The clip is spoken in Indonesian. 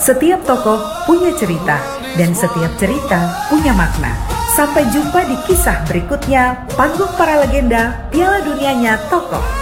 Setiap tokoh punya cerita, dan setiap cerita punya makna. Sampai jumpa di kisah berikutnya, Panggung Para Legenda Piala Dunianya Tokoh.